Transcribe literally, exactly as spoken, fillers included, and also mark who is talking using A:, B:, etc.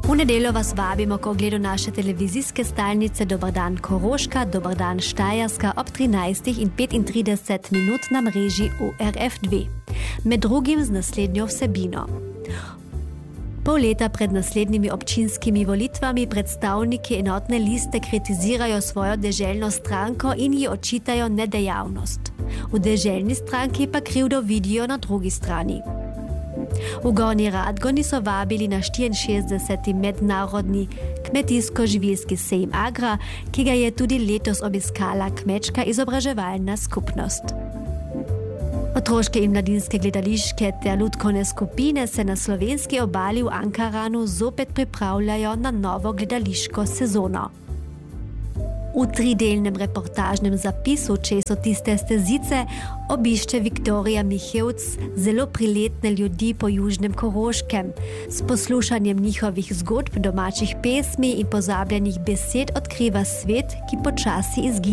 A: V nedeljo vas vabimo k ogledu naše televizijske stalnice Dobar dan Koroška, Dobar dan Štajerska ob trinajstih in petintrideset minut na mreži U R F dve. Med drugim z naslednjo vsebino. Pol leta pred naslednjimi občinskimi volitvami predstavniki enotne liste kritizirajo svojo deželno stranko in ji očitajo nedejavnost. V deželni stranki pa krivdo vidijo na drugi strani. V Gornji Radgoni so vabili na štiriinšestdeseti mednarodni kmetijsko-živilski sejem Agra, ki ga je tudi letos obiskala kmečka izobraževalna skupnost. Otroške in mladinske gledališke ter lutkovne skupine se na slovenski obali v Ankaranu zopet pripravljajo na novo gledališko sezono. V tridelnem reportažnem zapisu Če so tiste stezice obišče Viktorija Mihevc zelo priletne ljudi po južnem Koroškem. S poslušanjem njihovih zgodb, domačih pesmi in pozabljenih besed odkriva svet, ki počasi izginja.